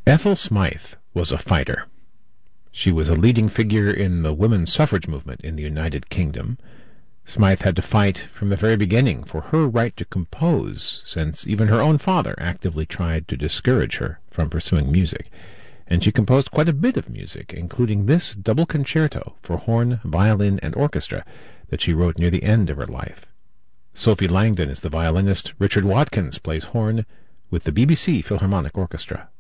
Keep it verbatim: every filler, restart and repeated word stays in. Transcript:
Ethel Smythe was a fighter. She was a leading figure in the women's suffrage movement in the United Kingdom. Smythe had to fight from the very beginning for her right to compose, since even her own father actively tried to discourage her from pursuing music, and she composed quite a bit of music, including this double concerto for horn, violin, and orchestra that she wrote near the end of her life. Sophie Langdon is the violinist. Richard Watkins plays horn with the B B C Philharmonic Orchestra.